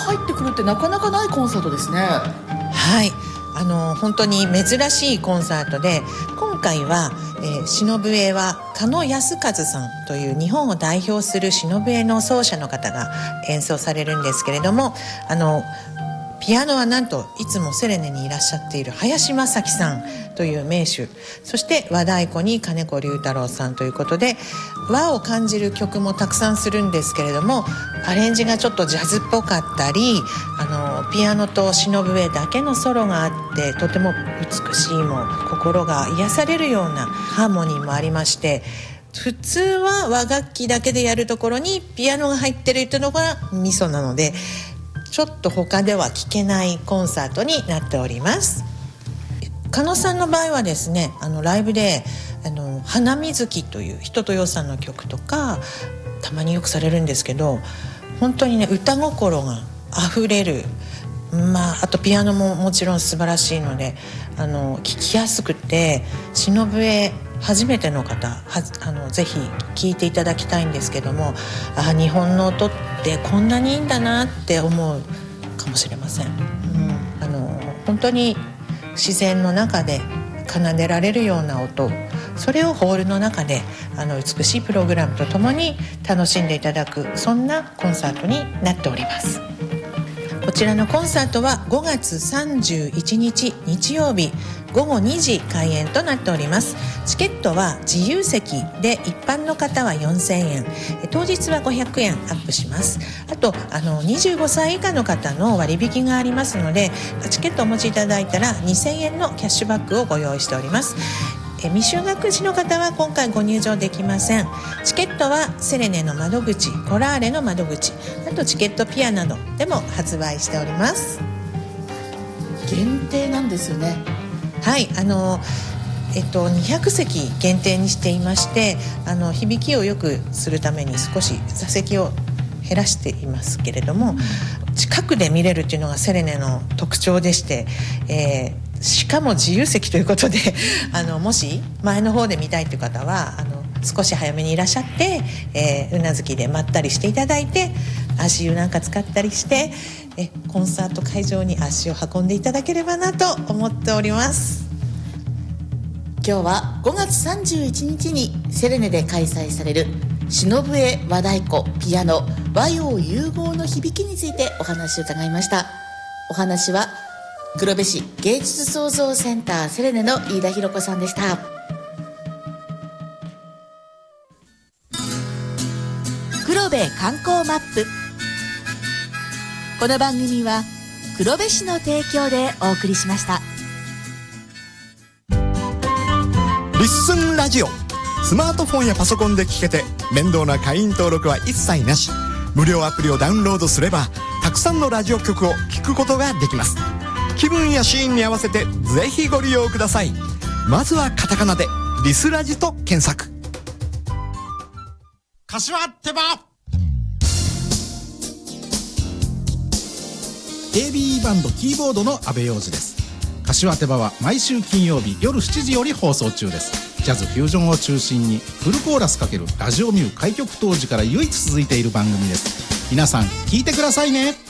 入ってくるってなかなかないコンサートですね。 はい、本当に珍しいコンサートで、今回は、篠笛は狩野安和さんという日本を代表する篠笛の奏者の方が演奏されるんですけれども、ピアノはなんといつもセレネにいらっしゃっている林正樹さんという名手、そして和太鼓に金子龍太郎さんということで、和を感じる曲もたくさんするんですけれども、アレンジがちょっとジャズっぽかったり、ピアノと篠笛だけのソロがあって、とても美しい、も心が癒されるようなハーモニーもありまして、普通は和楽器だけでやるところにピアノが入ってるというのがミソなので、ちょっと他では聴けないコンサートになっております。狩野さんの場合はですね、ライブで花水木という一青窈さんの曲とかたまによくされるんですけど、本当にね、歌心があふれる、あとピアノももちろん素晴らしいので、聴きやすくて、篠笛初めての方ぜひ聴いていただきたいんですけども、日本の音ってこんなにいいんだなって思うかもしれません。本当に自然の中で奏でられるような音、それをホールの中で美しいプログラムとともに楽しんでいただく、そんなコンサートになっております。こちらのコンサートは5月31日日曜日午後2時開演となっております。チケットは自由席で、一般の方は4000円、当日は500円アップします。あと25歳以下の方の割引がありますので、チケットをお持ちいただいたら2000円のキャッシュバックをご用意しております。未就学児の方は今回ご入場できません。チケットはセレネの窓口、コラーレの窓口、あとチケットピアなどでも発売しております。 限定なんですよね。 はい、200席限定にしていまして、響きを良くするために少し座席を減らしていますけれども、近くで見れるっていうのがセレネの特徴でして、しかも自由席ということでもし前の方で見たいという方は少し早めにいらっしゃって、うなずきでまったりしていただいて、足湯なんか使ったりしてコンサート会場に足を運んでいただければなと思っております。 今日は5月31日にセレネで開催される篠笛、和太鼓、ピアノ、和洋融合の響きについてお話を伺いました。お話は黒部市芸術創造センターセレネの飯田博子さんでした。黒部観光マップ。この番組は黒部市の提供でお送りしました。 リッスンラジオ、スマートフォンやパソコンで聞けて、面倒な会員登録は一切なし。無料アプリをダウンロードすればたくさんのラジオ局を聞くことができます。気分やシーンに合わせてぜひご利用ください。まずはカタカナでリスラジと検索。 柏手羽 ABE バンドキーボードの阿部陽二です。柏手羽は毎週金曜日夜7時より放送中です。ジャズフュージョンを中心にフルコーラス×ラジオミュー開局当時から唯一続いている番組です。皆さん聞いてくださいね。